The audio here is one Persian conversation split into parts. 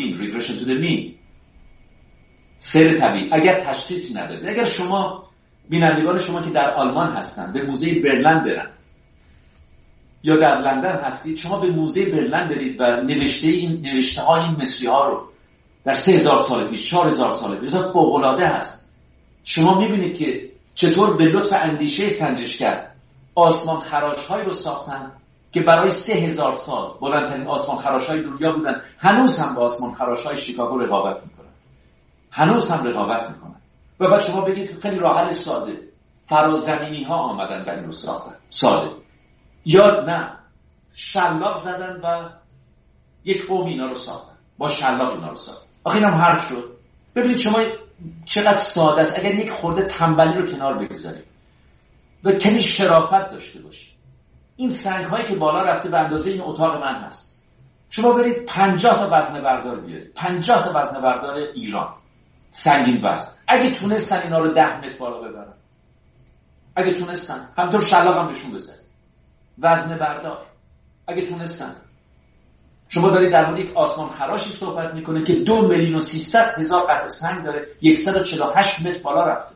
regression to the mean، سیر طبیعی. اگر تشخیصی ندارید، اگر شما بینندگان شما که در آلمان هستن به موزه برلین برن یا در لندن هستید، شما به موزه برلین برید و نوشته های این مصری ها رو در 3000 سال پیش، 4000 سال پیش، فوق العاده هست. شما میبینید که چطور به لطف اندیشه سنجشگر آسمان خراش‌هایی رو ساختن که برای 3000 سال بلندترین آسمان خراش‌های دنیا بودن. هنوز هم با آسمان خراش‌های شیکاگو رقابت میکنن، هنوز هم رقابت میکنن. و بعد شما بگید خیلی راه حل ساده، فرازمینی ها آمدن و این رو ساختن. ساده یا نه، شلاق زدن و یک قوم اینا رو ساختن، با شلاق اینا رو ساختن. آخه اینم حرف شد. ببینید شما چقدر ساده است اگر یک خورده تنبلی رو کنار بگذارید و کمی شرافت داشته باشید. این سنگ هایی که بالا رفته به اندازه این اتاق من هست، شما برید 50 تا وزنه بردار بیارید، 50 تا وزنه بردار ایران سنگین وزن، اگه تونستن اینا رو 10 متر بالا ببرن، اگه تونستن همینطور شلاق هم بهشون بزنید، وزنه بردار اگه تونستن. شما دارید در مورد یک آسمان خراشی صحبت میکنه که 2,300,000 قطعه سنگ داره، 148 متر بالا رفته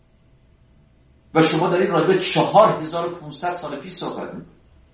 و شما دارید راجع به 4500 سال پیش صحبت میکنید.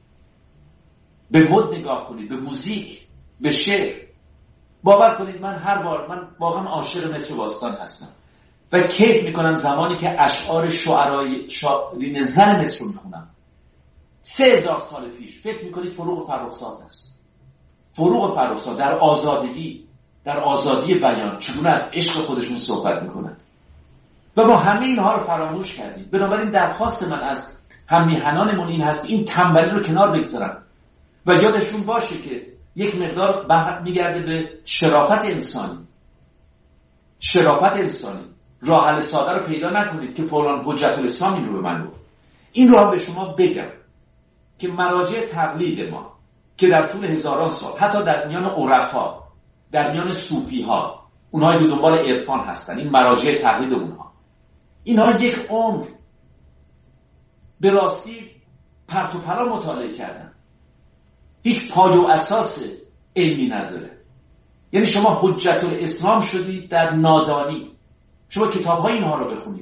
به مد نگاه کنید، به موزیک، به شعر. باور کنید من هر بار، من واقعا عاشق مصر باستان هستم و کیف میکنم زمانی که اشعار شاعرین زن مصر رو میخونم 3000 سال پیش. فکر میکنید فروغ فرخزاد است. فروغ فرخزاد در آزادگی، در آزادی بیان چگونه از عشق خودشون صحبت میکنن و ما همه اینها رو فراموش کردیم. بنابراین درخواست من از هم میهنانمون این هست این تنبلی رو کنار بگذارن و یادشون باشه که یک مقدار میگرده به شرافت انسانی. شرافت انسانی. راه حل ساده رو پیدا نکنید که فلان حجت الاسلام این رو به من گفت. این رو به شما بگم که مراجع تقلید ما که در طول هزاران سال حتی در میان عرفا، در میان صوفی ها، اونهایی که دنبال عرفان هستن، این مراجع تقلید اونها، اینها یک عمر به راستی پرت و پلا مطالعه کردن، هیچ پای و اساس علمی نداره. یعنی شما حجت الاسلام شدید در نادانی. شما کتاب‌های اینها رو بخونید،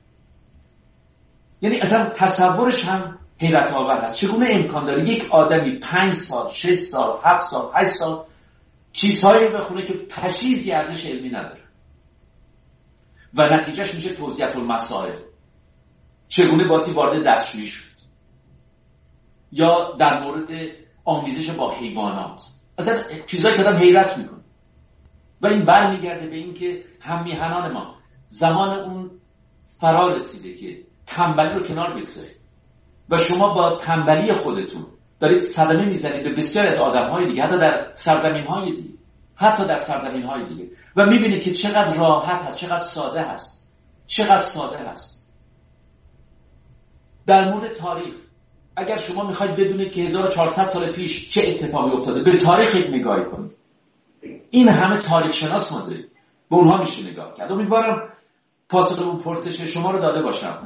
یعنی اصلا تصورش هم حیرت آور هست. چگونه امکان داره یک آدمی 5 سال، 6 سال، 7 سال، 8 سال چیزهایی رو بخونه که پشیزی ارزش علمی نداره و نتیجهش میشه توضیحات المسائل. چگونه باسی وارد دستشویی شد یا در مورد آمیزش با حیوانات، اصلا چیزایی که آدم حیرت میکنه. و این برمیگرده به این که هم میهنان ما زمان اون فرا رسیده که تنبلی رو کنار بگذارید و شما با تنبلی خودتون دارید صدمه میزنید به بسیار از آدم‌های دیگه، حتی در سرزمین‌های دیگه، و میبینید که چقدر راحت هست، چقدر ساده هست. در مورد تاریخ، اگر شما میخواید بدونید که 1400 سال پیش چه اتفاقی افتاده، به تاریخ یک نگاهی کنید. این همه تاریخ شناس ما دارید، به اونها میشه نگاه کرد. امیدوارم پاسخ اون پرسش شما رو داده باشم.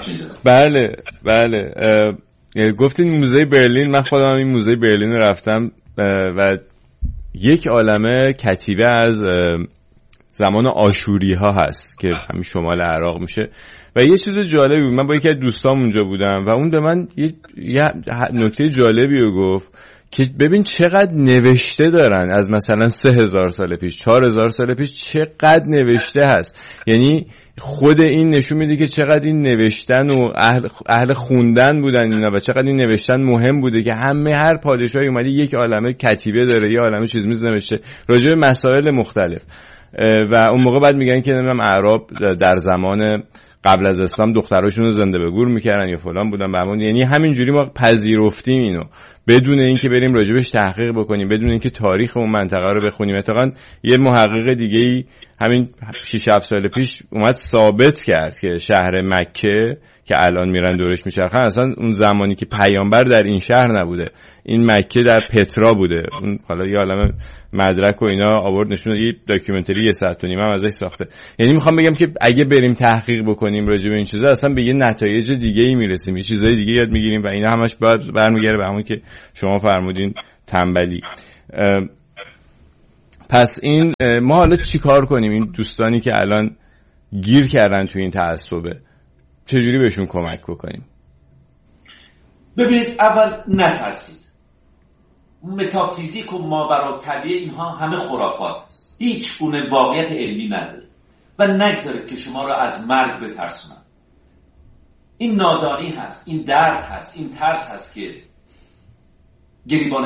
بله. گفتین موزه برلین، من خودم این موزه برلین رو رفتم و یک عالمه کتیبه از زمان آشوری ها هست که همین شمال عراق میشه و یه چیز جالبی بود. من با یکی از دوستام اونجا بودم و اون به من یه نکته جالبی رو گفت که ببین چقدر نوشته دارن از مثلا 3000 سال پیش، 4000 سال پیش، چقدر نوشته هست. یعنی خود این نشون میده که چقدر این نوشتن و اهل خوندن بودن اینا و چقدر این نوشتن مهم بوده که هر پادشاهی اومده یک عالمه کتیبه داره، یه عالمه چیز میز نوشته راجع به مسائل مختلف. و اون موقع بعد میگن که نمیدونم اعراب در زمان قبل از اسلام دختراشون رو زنده به گور میکردن یا فلان بودن بهمون. یعنی همینجوری ما پذیرفتیم اینو بدون اینکه بریم راجبش تحقیق بکنیم، بدون اینکه تاریخ اون منطقه رو بخونیم. اتفاقا یه محقق دیگه‌ای همین 6-7 سال پیش اومد ثابت کرد که شهر مکه که الان میرن دورش میچرخن اصلا اون زمانی که پیامبر در این شهر نبوده، این مکه در پترا بوده. اون حالا یه عالمه مدرک و اینا آورد نشون، یه داکیومنتری 1.5 ساعت هم ازش ساخته. یعنی میخوام بگم که اگه بریم تحقیق بکنیم راجع به این چیزا اصلا به یه نتایج دیگه‌ای میرسیم، یه چیزای دیگه یاد میگیریم و اینا همش برمیگره به همون که شما فرمودین، تنبلی. پس این ما حالا چی کار کنیم؟ این دوستانی که الان گیر کردن تو این تعصبه چجوری بهشون کمک بکنیم؟ ببینید، اول نترسید. متافیزیک و ماورالطبیعه اینها همه خرافات است، هیچ گونه واقعیت علمی نداره و نگذارید که شما را از مرگ بترسونن. این نادانی هست، این درد هست، این ترس هست که گریبان